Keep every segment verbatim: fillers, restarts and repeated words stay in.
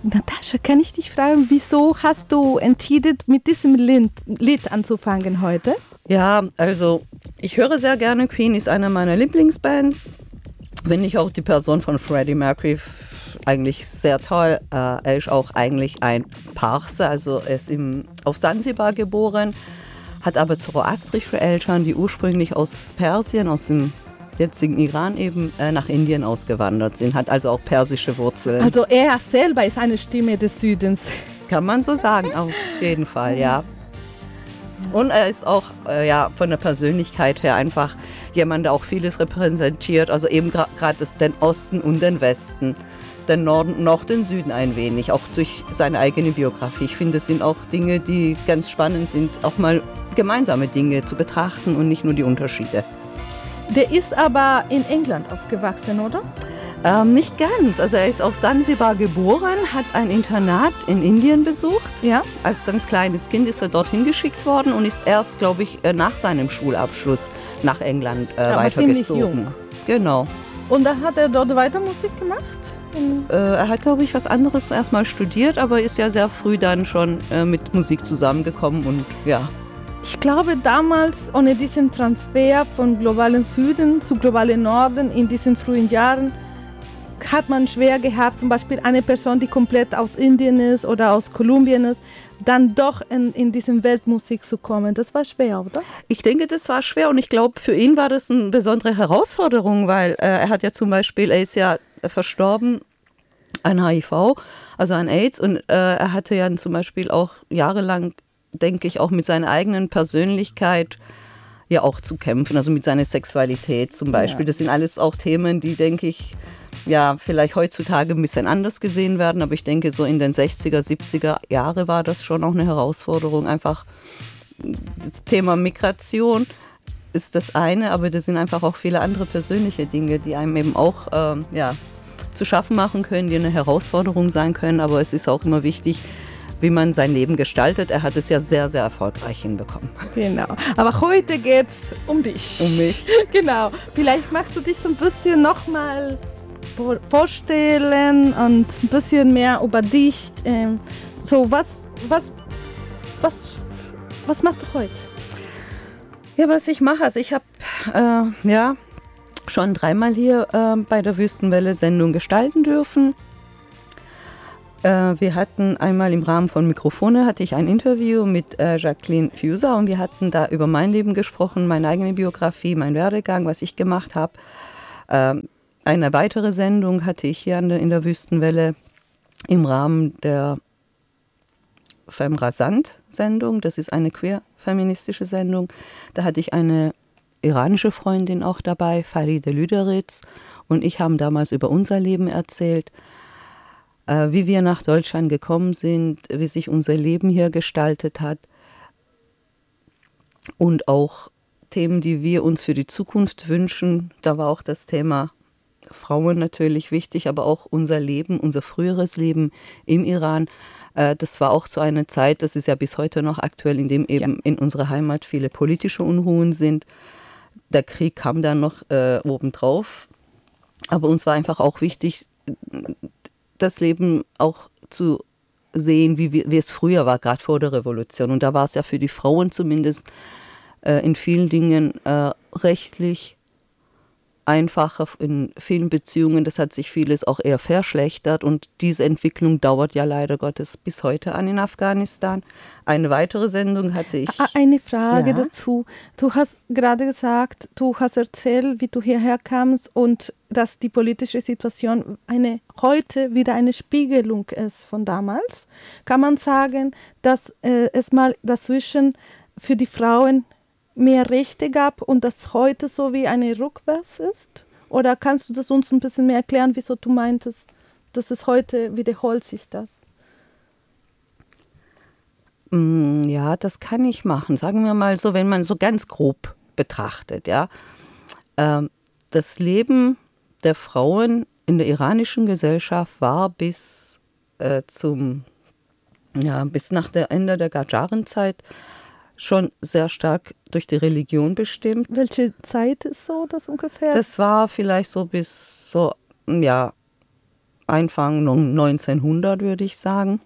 Natascha, kann ich dich fragen, wieso hast du entschieden, mit diesem Lied, Lied anzufangen heute? Ja, also ich höre sehr gerne Queen, ist eine meiner Lieblingsbands. Finde ich auch die Person von Freddie Mercury eigentlich sehr toll. Äh, er ist auch eigentlich ein Parse, also er ist im, auf Sansibar geboren, hat aber zoroastrische Eltern, die ursprünglich aus Persien, aus dem jetzigen Iran eben äh, nach Indien ausgewandert sind, hat also auch persische Wurzeln. Also er selber ist eine Stimme des Südens. Kann man so sagen, auf jeden Fall, ja. Und er ist auch äh, ja, von der Persönlichkeit her einfach jemand, der auch vieles repräsentiert, also eben gerade gra- den Osten und den Westen, den Norden noch den Süden ein wenig, auch durch seine eigene Biografie. Ich finde, es sind auch Dinge, die ganz spannend sind, auch mal gemeinsame Dinge zu betrachten und nicht nur die Unterschiede. Der ist aber in England aufgewachsen, oder? Ähm, nicht ganz. Also er ist auf Sansibar geboren, hat ein Internat in Indien besucht. Ja. Als ganz kleines Kind ist er dorthin geschickt worden und ist erst, glaube ich, nach seinem Schulabschluss nach England äh, aber weitergezogen. ziemlich jung. Genau. Und dann hat er dort weiter Musik gemacht? Äh, er hat, glaube ich, was anderes erstmal studiert, aber ist ja sehr früh dann schon äh, mit Musik zusammengekommen und ja. Ich glaube, damals, ohne diesen Transfer von globalen Süden zu globalen Norden in diesen frühen Jahren, hat man schwer gehabt, zum Beispiel eine Person, die komplett aus Indien ist oder aus Kolumbien ist, dann doch in, in diese Weltmusik zu kommen. Das war schwer, oder? Ich denke, das war schwer und ich glaube, für ihn war das eine besondere Herausforderung, weil äh, er hat ja zum Beispiel, er ist ja verstorben an H I V, also an AIDS und äh, er hatte ja zum Beispiel auch jahrelang, denke ich, auch mit seiner eigenen Persönlichkeit ja auch zu kämpfen, also mit seiner Sexualität zum Beispiel. Ja. Das sind alles auch Themen, die, denke ich, ja, vielleicht heutzutage ein bisschen anders gesehen werden, aber ich denke, so in den sechziger, siebziger Jahre war das schon auch eine Herausforderung. Einfach das Thema Migration ist das eine, aber das sind einfach auch viele andere persönliche Dinge, die einem eben auch ähm, ja, zu schaffen machen können, die eine Herausforderung sein können, aber es ist auch immer wichtig, wie man sein Leben gestaltet. Er hat es ja sehr, sehr erfolgreich hinbekommen. Genau. Aber heute geht es um dich. Um mich. Genau. Vielleicht magst du dich so ein bisschen nochmal vorstellen und ein bisschen mehr über dich. Ähm, so, was, was, was, was machst du heute? Ja, was ich mache, also ich habe äh, ja schon dreimal hier äh, bei der Wüstenwelle-Sendung gestalten dürfen. Äh, wir hatten einmal im Rahmen von Mikrofone hatte ich ein Interview mit äh, Jacqueline Fuser und wir hatten da über mein Leben gesprochen, meine eigene Biografie, mein Werdegang, was ich gemacht habe. Ähm, Eine weitere Sendung hatte ich hier an der, in der Wüstenwelle im Rahmen der Femrasant-Sendung. Das ist eine queer-feministische Sendung. Da hatte ich eine iranische Freundin auch dabei, Faride Lüderitz. Und ich haben damals über unser Leben erzählt, äh, wie wir nach Deutschland gekommen sind, wie sich unser Leben hier gestaltet hat. Und auch Themen, die wir uns für die Zukunft wünschen. Da war auch das Thema Frauen natürlich wichtig, aber auch unser Leben, unser früheres Leben im Iran. Äh, das war auch so eine Zeit, das ist ja bis heute noch aktuell, in dem eben ja. in unserer Heimat viele politische Unruhen sind. Der Krieg kam dann noch äh, obendrauf. Aber uns war einfach auch wichtig, das Leben auch zu sehen, wie, wie es früher war, gerade vor der Revolution. Und da war es ja für die Frauen zumindest äh, in vielen Dingen äh, rechtlich einfacher, in vielen Beziehungen, das hat sich vieles auch eher verschlechtert und diese Entwicklung dauert ja leider Gottes bis heute an in Afghanistan. Eine weitere Sendung hatte ich. Eine Frage ja. dazu. Du hast gerade gesagt, du hast erzählt, wie du hierher kamst und dass die politische Situation eine, heute wieder eine Spiegelung ist von damals. Kann man sagen, dass äh, es mal dazwischen für die Frauen mehr Rechte gab und das heute so wie eine Rückwärts ist? Oder kannst du das uns ein bisschen mehr erklären, wieso du meintest, dass es heute wiederholt sich das? Ja, das kann ich machen. Sagen wir mal so, wenn man so ganz grob betrachtet, ja. Das Leben der Frauen in der iranischen Gesellschaft war bis äh, zum, ja, bis nach der Ende der Qajarenzeit schon sehr stark durch die Religion bestimmt. Welche Zeit ist so das ungefähr? Das war vielleicht so bis so, ja, Anfang neunzehnhundert, würde ich sagen.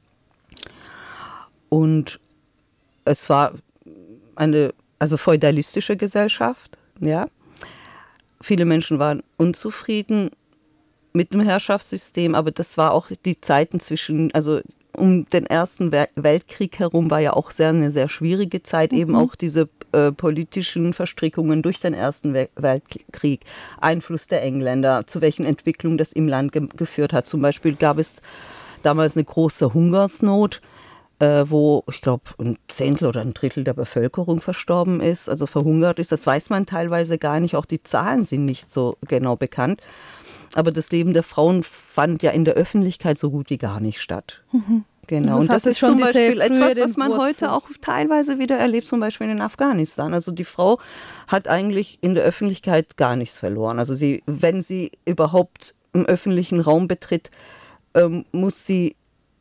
Und es war eine also feudalistische Gesellschaft, ja. Viele Menschen waren unzufrieden mit dem Herrschaftssystem, aber das war auch die Zeiten zwischen, also um den Ersten Weltkrieg herum war ja auch sehr eine sehr schwierige Zeit, mhm. eben auch diese äh, politischen Verstrickungen durch den Ersten Weltkrieg, Einfluss der Engländer, zu welchen Entwicklungen das im Land ge- geführt hat. Zum Beispiel gab es damals eine große Hungersnot, äh, wo ich glaube ein Zehntel oder ein Drittel der Bevölkerung verstorben ist, also verhungert ist. Das weiß man teilweise gar nicht, auch die Zahlen sind nicht so genau bekannt. Aber das Leben der Frauen fand ja in der Öffentlichkeit so gut wie gar nicht statt. Mhm. Genau. Und das, und das ist zum Beispiel etwas, was man Wurzeln. heute auch teilweise wieder erlebt, zum Beispiel in Afghanistan. Also die Frau hat eigentlich in der Öffentlichkeit gar nichts verloren. Also sie, wenn sie überhaupt im öffentlichen Raum betritt, ähm, muss sie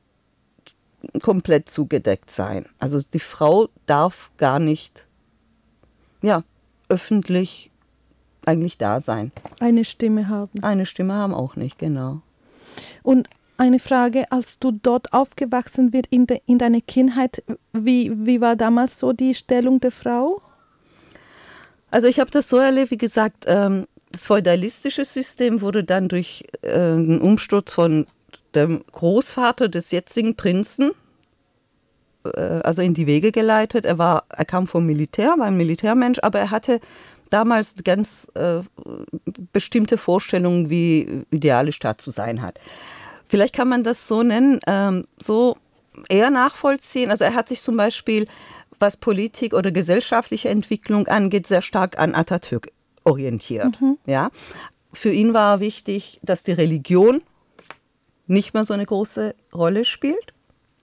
komplett zugedeckt sein. Also die Frau darf gar nicht, ja, öffentlich eigentlich da sein. Eine Stimme haben. Eine Stimme haben auch nicht, genau. Und eine Frage, als du dort aufgewachsen bist, in, de, in deiner Kindheit, wie, wie war damals so die Stellung der Frau? Also ich habe das so erlebt, wie gesagt, ähm, das feudalistische System wurde dann durch äh, einen Umsturz von dem Großvater des jetzigen Prinzen äh, also in die Wege geleitet. Er, war, er kam vom Militär, war ein Militärmensch, aber er hatte damals ganz äh, bestimmte Vorstellungen, wie ideale Staat zu sein hat. Vielleicht kann man das so nennen, ähm, so eher nachvollziehen. Also er hat sich zum Beispiel, was Politik oder gesellschaftliche Entwicklung angeht, sehr stark an Atatürk orientiert. Mhm. Ja? Für ihn war wichtig, dass die Religion nicht mehr so eine große Rolle spielt.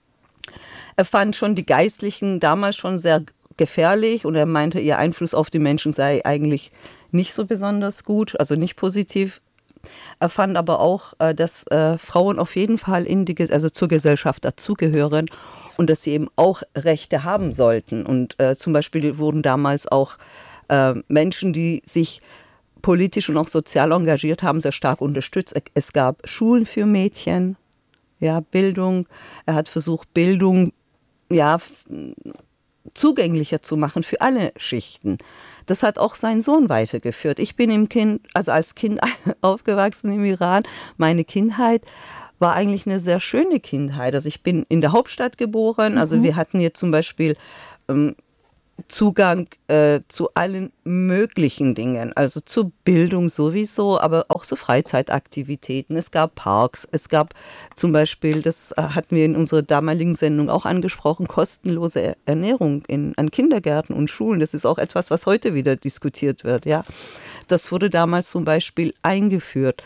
Er fand schon die Geistlichen damals schon sehr gefährlich und er meinte, ihr Einfluss auf die Menschen sei eigentlich nicht so besonders gut, also nicht positiv. Er fand aber auch, dass äh, Frauen auf jeden Fall in die, also zur Gesellschaft dazugehören und dass sie eben auch Rechte haben sollten. Und äh, zum Beispiel wurden damals auch äh, Menschen, die sich politisch und auch sozial engagiert haben, sehr stark unterstützt. Es gab Schulen für Mädchen, ja, Bildung. Er hat versucht, Bildung, ja, zugänglicher zu machen für alle Schichten. Das hat auch sein Sohn weitergeführt. Ich bin im Kind, also als Kind aufgewachsen im Iran. Meine Kindheit war eigentlich eine sehr schöne Kindheit. Also ich bin in der Hauptstadt geboren. Also mhm. wir hatten hier zum Beispiel ähm, Zugang äh, zu allen möglichen Dingen, also zur Bildung sowieso, aber auch zu Freizeitaktivitäten. Es gab Parks, es gab zum Beispiel, das hatten wir in unserer damaligen Sendung auch angesprochen, kostenlose Ernährung in, an Kindergärten und Schulen. Das ist auch etwas, was heute wieder diskutiert wird. Ja. Das wurde damals zum Beispiel eingeführt.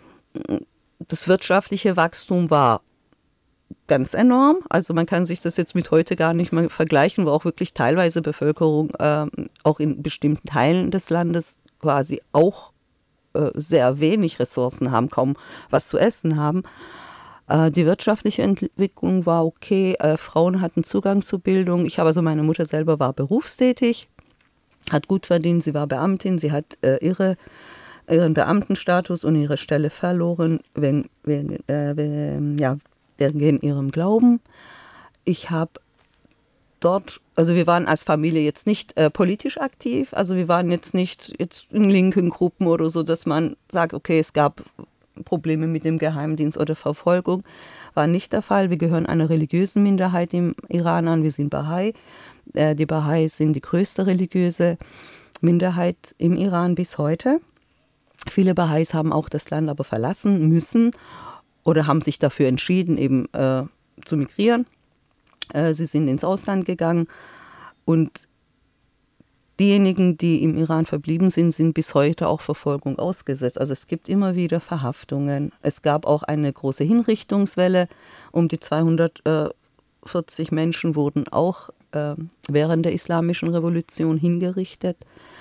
Das wirtschaftliche Wachstum war ganz enorm. Also man kann sich das jetzt mit heute gar nicht mehr vergleichen, wo auch wirklich teilweise Bevölkerung äh, auch in bestimmten Teilen des Landes quasi auch äh, sehr wenig Ressourcen haben, kaum was zu essen haben. Äh, die wirtschaftliche Entwicklung war okay, äh, Frauen hatten Zugang zu Bildung. Ich habe also, meine Mutter selber war berufstätig, hat gut verdient, sie war Beamtin, sie hat äh, ihre ihren Beamtenstatus und ihre Stelle verloren, wegen, wegen, äh, wegen, ja, wegen ihrem Glauben. Ich habe dort, also wir waren als Familie jetzt nicht äh, politisch aktiv, also wir waren jetzt nicht jetzt in linken Gruppen oder so, dass man sagt, okay, es gab Probleme mit dem Geheimdienst oder Verfolgung. War nicht der Fall. Wir gehören einer religiösen Minderheit im Iran an, wir sind Bahai. Äh, die Bahai sind die größte religiöse Minderheit im Iran bis heute. Viele Bahais haben auch das Land aber verlassen müssen oder haben sich dafür entschieden, eben äh, zu migrieren. Äh, sie sind ins Ausland gegangen und diejenigen, die im Iran verblieben sind, sind bis heute auch Verfolgung ausgesetzt. Also es gibt immer wieder Verhaftungen. Es gab auch eine große Hinrichtungswelle. Um die zweihundertvierzig Menschen wurden auch äh, während der Islamischen Revolution hingerichtet.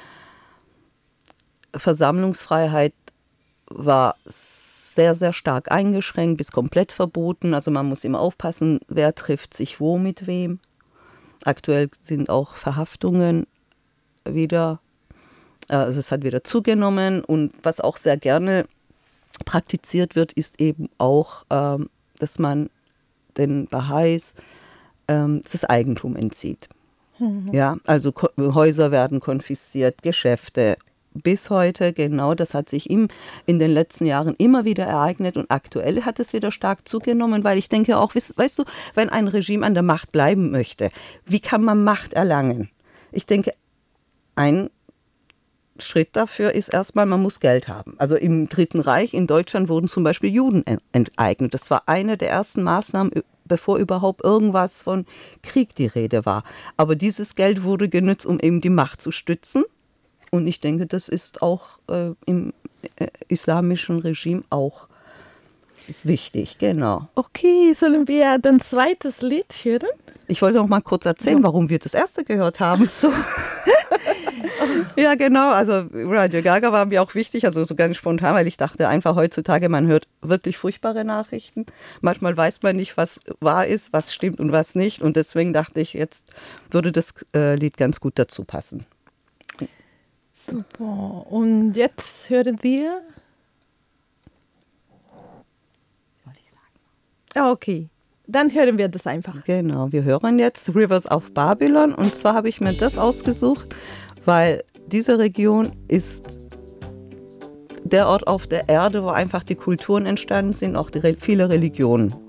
Versammlungsfreiheit war sehr, sehr stark eingeschränkt, bis komplett verboten. Also man muss immer aufpassen, wer trifft sich wo mit wem. Aktuell sind auch Verhaftungen wieder, also es hat wieder zugenommen. Und was auch sehr gerne praktiziert wird, ist eben auch, ähm, dass man den Baha'is ähm, das Eigentum entzieht. Mhm. Ja, also Ko- Häuser werden konfisziert, Geschäfte. Bis heute, genau, das hat sich im, in den letzten Jahren immer wieder ereignet und aktuell hat es wieder stark zugenommen, weil ich denke auch, weißt, weißt du, wenn ein Regime an der Macht bleiben möchte, wie kann man Macht erlangen? Ich denke, ein Schritt dafür ist erstmal, man muss Geld haben. Also im Dritten Reich in Deutschland wurden zum Beispiel Juden enteignet. Das war eine der ersten Maßnahmen, bevor überhaupt irgendwas von Krieg die Rede war. Aber dieses Geld wurde genutzt, um eben die Macht zu stützen. Und ich denke, das ist auch äh, im äh, islamischen Regime auch ist wichtig, genau. Okay, sollen wir ein zweites Lied hören? Ich wollte noch mal kurz erzählen, ja. warum wir das erste gehört haben. So. Ja, genau, also Radio Gaga war mir auch wichtig, also so ganz spontan, weil ich dachte einfach heutzutage, man hört wirklich furchtbare Nachrichten. Manchmal weiß man nicht, was wahr ist, was stimmt und was nicht. Und deswegen dachte ich, jetzt würde das äh, Lied ganz gut dazu passen. Super. Und jetzt hören wir. Ah, okay. Dann hören wir das einfach. Genau, wir hören jetzt Rivers of Babylon. Und zwar habe ich mir das ausgesucht, weil diese Region ist der Ort auf der Erde, wo einfach die Kulturen entstanden sind, auch die, viele Religionen